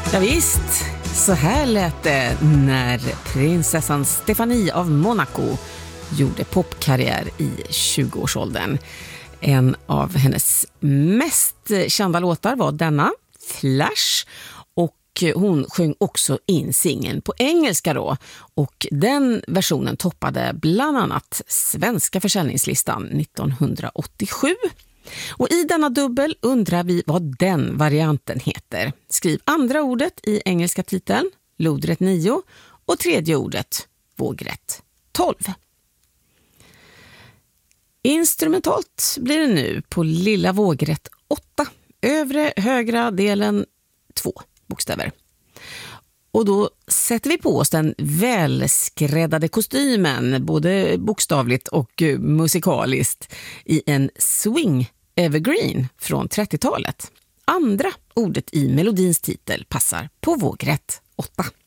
Ja, visst, så här lät det när prinsessan Stefanie av Monaco gjorde popkarriär i 20-årsåldern. En av hennes mest kända låtar var denna, Flash, och hon sjöng också in singeln på engelska då, och den versionen toppade bland annat svenska försäljningslistan 1987. Och i denna dubbel undrar vi vad den varianten heter. Skriv andra ordet i engelska titeln, lodrätt 9, och tredje ordet, vågrätt 12. Instrumentalt blir det nu på lilla vågrätt 8, övre högra delen 2 bokstäver. Och då sätter vi på oss den välskräddade kostymen, både bokstavligt och musikaliskt, i en swing evergreen från 30-talet. Andra ordet i melodins titel passar på vågrätt 8.